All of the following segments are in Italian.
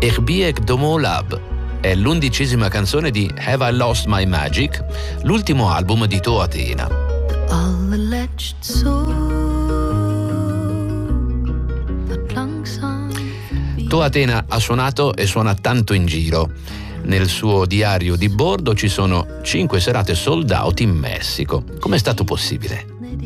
Ich bieg domo lab. È l'11ª canzone di Have I Lost My Magic, l'ultimo album di To Atena. To Atena ha suonato e suona tanto in giro. Nel suo diario di bordo ci sono 5 serate sold out in Messico. Com'è stato possibile?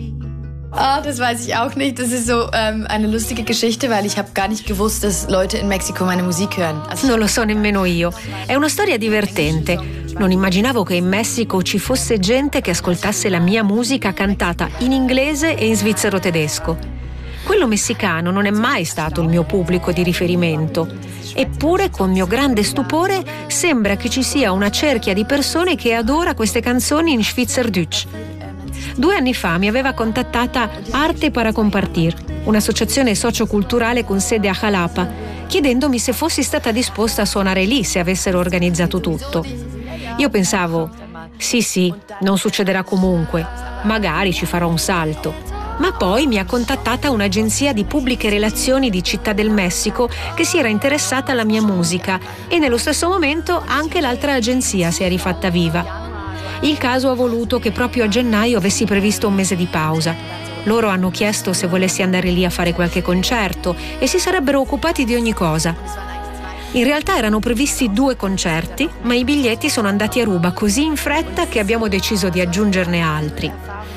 Das weiß ich auch nicht. Das ist so eine lustige Geschichte, weil ich habe gar nicht gewusst, dass Leute in Mexiko meine Musik hören. Non lo so nemmeno io. È una storia divertente. Non immaginavo che in Messico ci fosse gente che ascoltasse la mia musica cantata in inglese e in svizzero tedesco. Quello messicano non è mai stato il mio pubblico di riferimento. Eppure, con mio grande stupore, sembra che ci sia una cerchia di persone che adora queste canzoni in Schweizerdeutsch. 2 anni fa mi aveva contattata Arte para Compartir, un'associazione socioculturale con sede a Jalapa, chiedendomi se fossi stata disposta a suonare lì se avessero organizzato tutto. Io pensavo, sì, non succederà comunque, magari ci farò un salto. Ma poi mi ha contattata un'agenzia di pubbliche relazioni di Città del Messico che si era interessata alla mia musica e nello stesso momento anche l'altra agenzia si è rifatta viva. Il caso ha voluto che proprio a gennaio avessi previsto un mese di pausa. Loro hanno chiesto se volessi andare lì a fare qualche concerto e si sarebbero occupati di ogni cosa. In realtà erano previsti 2 concerti, ma i biglietti sono andati a ruba così in fretta che abbiamo deciso di aggiungerne altri.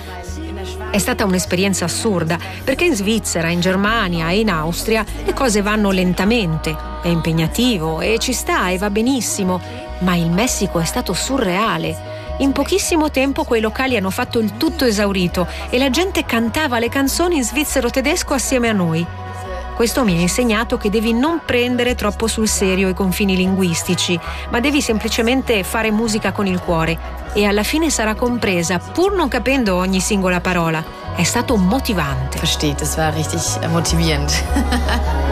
È stata un'esperienza assurda, perché in Svizzera, in Germania e in Austria le cose vanno lentamente, è impegnativo e ci sta e va benissimo, ma il Messico è stato surreale. In pochissimo tempo quei locali hanno fatto il tutto esaurito e la gente cantava le canzoni in svizzero tedesco assieme a noi. Questo mi ha insegnato che devi non prendere troppo sul serio i confini linguistici, ma devi semplicemente fare musica con il cuore e alla fine sarà compresa, pur non capendo ogni singola parola. È stato motivante. Versteht, das war richtig motivierend.